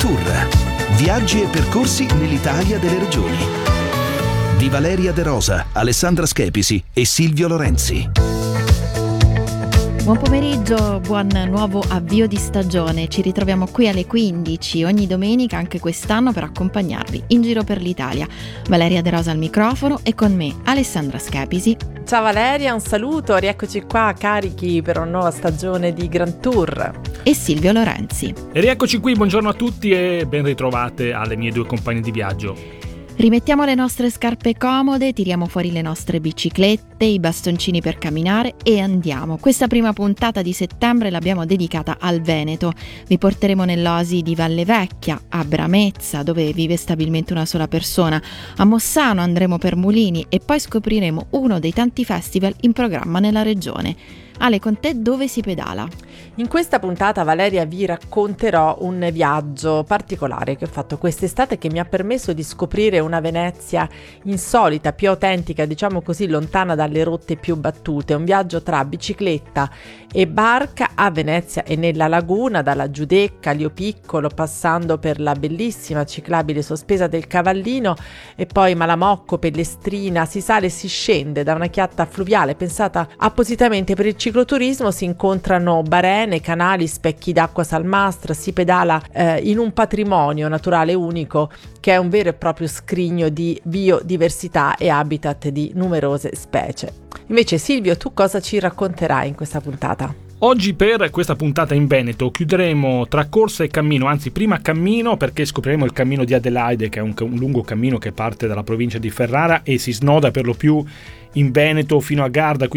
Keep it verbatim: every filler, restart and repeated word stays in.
Tour. Viaggi e percorsi nell'Italia delle regioni. Di Valeria De Rosa, Alessandra Schepisi e Silvio Lorenzi. Buon pomeriggio, buon nuovo avvio di stagione. Ci ritroviamo qui alle quindici ogni domenica anche quest'anno per accompagnarvi in giro per l'Italia. Valeria De Rosa al microfono e con me Alessandra Schepisi. Ciao Valeria, un saluto, rieccoci qua carichi per una nuova stagione di Grand Tour. E Silvio Lorenzi. E rieccoci qui, buongiorno a tutti e ben ritrovate alle mie due compagne di viaggio. Rimettiamo le nostre scarpe comode, tiriamo fuori le nostre biciclette, i bastoncini per camminare e andiamo. Questa prima puntata di settembre l'abbiamo dedicata al Veneto. Vi porteremo nell'oasi di Valle Vecchia, a Bramezza, dove vive stabilmente una sola persona. A Mossano andremo per mulini e poi scopriremo uno dei tanti festival in programma nella regione. Ale, con te dove si pedala? In questa puntata, Valeria, vi racconterò un viaggio particolare che ho fatto quest'estate che mi ha permesso di scoprire una Venezia insolita, più autentica, diciamo così, lontana dalle rotte più battute. Un viaggio tra bicicletta e barca a Venezia e nella laguna, dalla Giudecca, Lio Piccolo, passando per la bellissima ciclabile sospesa del Cavallino e poi Malamocco, Pellestrina. Si sale e si scende da una chiatta fluviale pensata appositamente per il cicloturismo, si incontrano barene, canali, specchi d'acqua salmastra, si pedala eh, in un patrimonio naturale unico che è un vero e proprio scrigno di biodiversità e habitat di numerose specie. Invece Silvio, tu cosa ci racconterai in questa puntata? Oggi per questa puntata in Veneto chiuderemo tra corsa e cammino, anzi prima cammino perché scopriremo il cammino di Adelaide, che è un, un lungo cammino che parte dalla provincia di Ferrara e si snoda per lo più in Veneto fino a Garda,